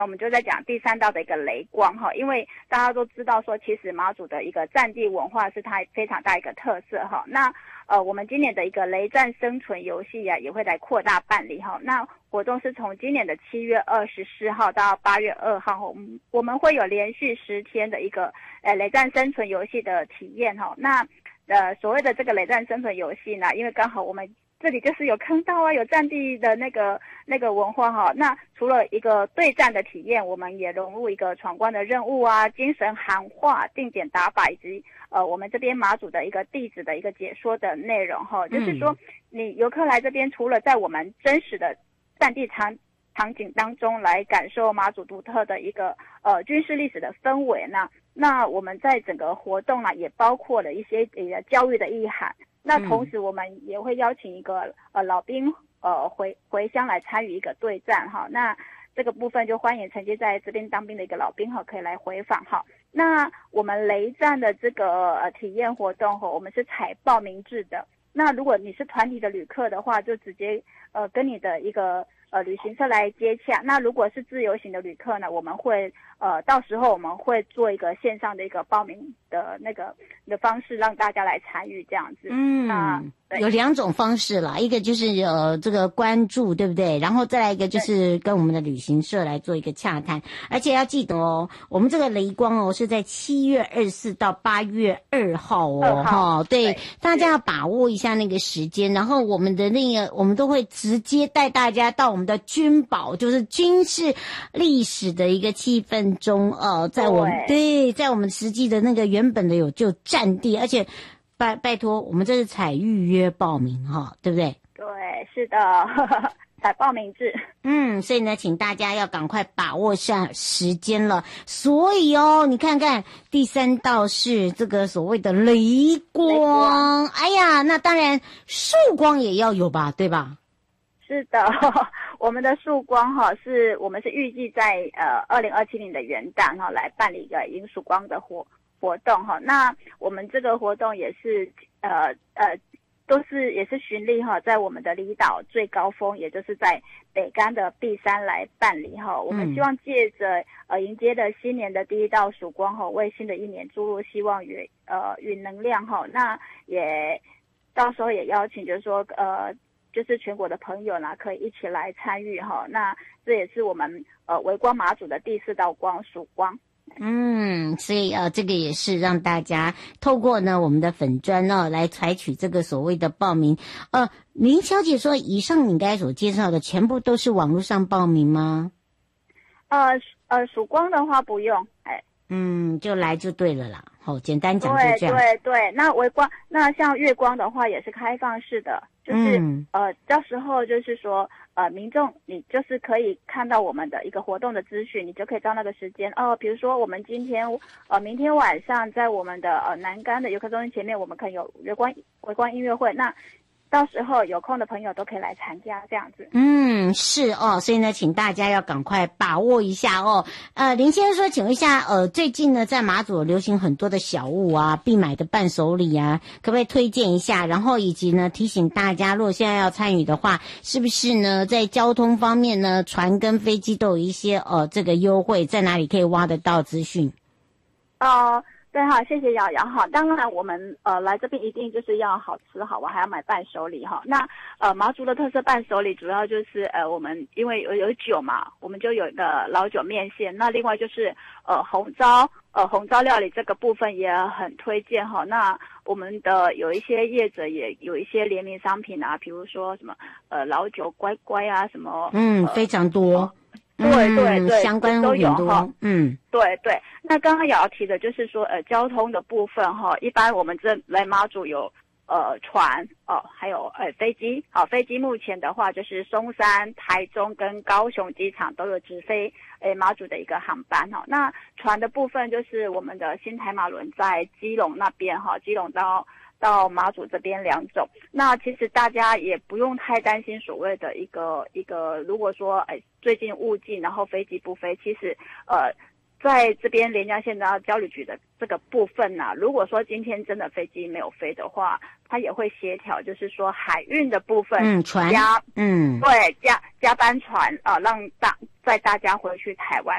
我们就在讲第3道的一个雷光哈，因为大家都知道说，其实马祖的一个战地文化是它非常大一个特色哈。那我们今年的一个雷战生存游戏啊，也会来扩大办理哈。那活动是从今年的7月24号到8月2号，我们会有连续10天的一个雷战生存游戏的体验哈。那所谓的这个雷战生存游戏呢，因为刚好我们这里就是有坑道啊，有战地的那个文化哈。那除了一个对战的体验，我们也融入一个闯关的任务啊、精神喊话、定点打靶以及我们这边马祖的一个地址的一个解说的内容哈。就是说，你游客来这边，除了在我们真实的战地场景当中来感受马祖独特的一个军事历史的氛围呢，那我们在整个活动啊，也包括了一些教育的意涵。那同时我们也会邀请一个老兵回乡来参与一个对战哈。那这个部分就欢迎曾经在这边当兵的一个老兵哈，可以来回访哈。那我们雷战的这个体验活动哈，我们是采报名制的。那如果你是团体的旅客的话，就直接跟你的一个旅行社来接洽。那如果是自由行的旅客呢，我们会到时候我们会做一个线上的一个报名的的方式，让大家来参与这样子。 有2种方式啦，一个就是这个关注，对不对？然后再来一个就是跟我们的旅行社来做一个洽谈。而且要记得哦，我们这个雷光哦是在7月24到8月2号哦，哈，对，大家要把握一下那个时间。然后我们的我们都会直接带大家到我们的军堡，就是军事历史的一个气氛中，在我们实际的那个原本的就战地，而且拜托，我们这是采预约报名哈，对不对？ 对，是的，采报名制。 所以呢，请大家要赶快把握上时间了。所以你看看第3道是这个所谓的雷光，哎呀，那当然曙光也要有吧，对吧？ 是的，我们的曙光哈，我们是预计在2027年的元旦哈来办理一个迎曙光的活动哈。那我们这个活动也是也是循例哈，在我们的离岛最高峰，也就是在北竿的碧山来办理哈。我们希望借着迎接的新年的第1道曙光哈，为新的一年注入希望与能量哈。那也到时候也邀请就是说就是全国的朋友呢，可以一起来参与哈。那这也是我们微光马祖的第4道光曙光。 所以这个也是让大家透过呢我们的粉专来采取这个所谓的报名。林小姐说，以上你刚才所介绍的全部都是网络上报名吗？ 曙光的话不用， 就来就对了啦。简单讲就这样。 对，那微光，那像月光的话也是开放式的，就是到时候就是说民众你就是可以看到我们的一个活动的资讯，你就可以到那个时间比如说我们明天晚上在我们的南竿的游客中心前面，我们可能有微光音乐会，那到时候有空的朋友都可以来参加这样子。 是所以呢，请大家要赶快把握一下林先生说，请问一下，最近呢在马祖流行很多的小物啊，必买的伴手礼啊，可不可以推荐一下？然后以及呢提醒大家，如果现在要参与的话，是不是呢在交通方面呢，船跟飞机都有一些这个优惠，在哪里可以挖得到资讯？ 对哈，谢谢瑶瑶哈。当然我们来这边一定就是要好吃好玩，还要买伴手礼哈。那马祖的特色伴手礼主要就是我们因为有酒嘛，我们就有一个老酒面线。那另外就是红糟料理这个部分也很推荐哈。那我们的有一些业者也有一些联名商品啊，比如说什么老酒乖乖啊什么非常多。 对， 相关都有哈。 对。那刚刚也要提的就是说，交通的部分哈，一般我们这来马祖有船还有飞机。飞机目前的话就是松山、台中跟高雄机场都有直飞马祖的一个航班哈。那船的部分就是我们的新台马轮在基隆那边哈，基隆到马祖这边2种。那其实大家也不用太担心所谓的一个如果说最近误进然后飞机不飞，其实在这边连江县的交旅局的这个部分呢，如果说今天真的飞机没有飞的话，他也会协调，就是说海运的部分， 船， 对，加班船让大家回去台湾。